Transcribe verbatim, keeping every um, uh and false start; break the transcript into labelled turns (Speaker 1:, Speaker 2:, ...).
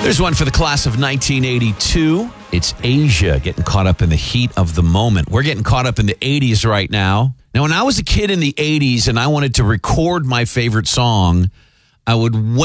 Speaker 1: There's one for the class of nineteen eighty-two. It's Asia getting caught up in the heat of the moment. We're getting caught up in the eighties right now. Now, when I was a kid in the eighties and I wanted to record my favorite song, I would wait.